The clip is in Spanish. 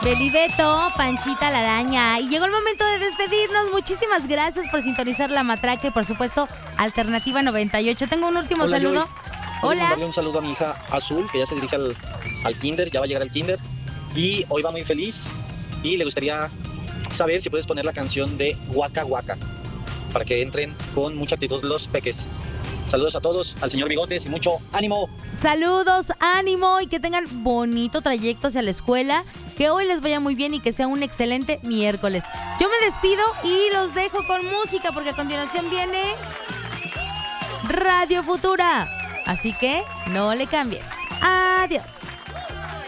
Belibeto, Panchita la araña. Y llegó el momento de despedirnos. Muchísimas gracias por sintonizar La Matraca y, por supuesto, Alternativa 98. Tengo un último saludo. Hola. Mandarle un saludo a mi hija Azul, que ya se dirige al kinder, ya va a llegar al kinder. Y hoy va muy feliz. Y le gustaría saber si puedes poner la canción de Waka Waka, para que entren con mucha actitud los peques. Saludos a todos, al señor Bigotes y mucho ánimo. Saludos, ánimo y que tengan bonito trayecto hacia la escuela. Que hoy les vaya muy bien y que sea un excelente miércoles. Yo me despido y los dejo con música porque a continuación viene Radio Futura. Así que no le cambies. Adiós.